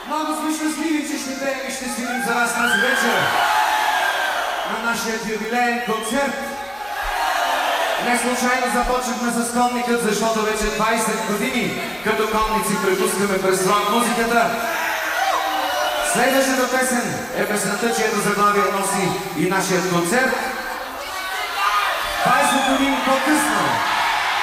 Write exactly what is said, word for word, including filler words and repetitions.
Много сме щастливи, че ще пеем и ще свирим за вас тази вечер на нашия юбилеен концерт. Не случайно започнахме с Конникът, защото вече двайсет години като конници препускаме през рок музиката. Следващата песен е песента, чието заглавие носи и нашият концерт. двайсет години по-късно